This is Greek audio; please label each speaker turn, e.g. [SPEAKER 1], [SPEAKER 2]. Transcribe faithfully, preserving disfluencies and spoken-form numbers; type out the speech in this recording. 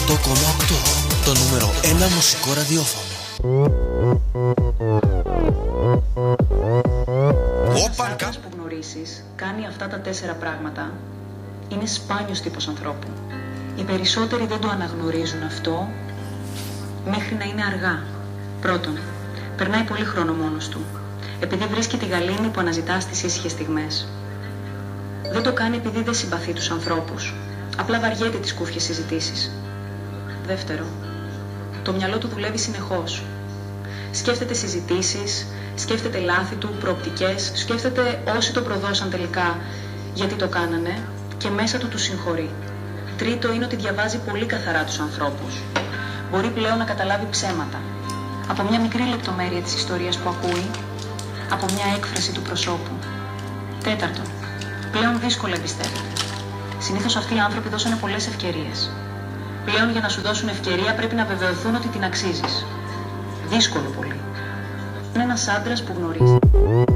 [SPEAKER 1] οκτώ κόμμα οκτώ, το νούμερο ένα μουσικό ραδιόφωνο.
[SPEAKER 2] Όταν κάποιος που γνωρίσεις κάνει αυτά τα τέσσερα πράγματα, είναι σπάνιος τύπος ανθρώπου. Οι περισσότεροι δεν το αναγνωρίζουν αυτό μέχρι να είναι αργά. Πρώτον, περνάει πολύ χρόνο μόνος του, επειδή βρίσκει τη γαλήνη που αναζητά στις ήσυχες στιγμές. Δεν το κάνει επειδή δεν συμπαθεί τους ανθρώπους, απλά βαριέται τις κούφιες συζητήσεις. Δεύτερο, το μυαλό του δουλεύει συνεχώς. Σκέφτεται συζητήσεις, σκέφτεται λάθη του, προοπτικές, σκέφτεται όσοι το προδώσαν τελικά γιατί το κάνανε και μέσα του τους συγχωρεί. Τρίτο είναι ότι διαβάζει πολύ καθαρά τους ανθρώπους. Μπορεί πλέον να καταλάβει ψέματα. Από μια μικρή λεπτομέρεια της ιστορίας που ακούει, από μια έκφραση του προσώπου. Τέταρτον, πλέον δύσκολα εμπιστεύεται. Συνήθως αυτοί οι άνθρωποι δώσανε πολλές ευκαιρίες. Πλέον για να σου δώσουν ευκαιρία πρέπει να βεβαιωθούν ότι την αξίζεις. Δύσκολο πολύ. Είναι ένας άντρας που γνωρίζει.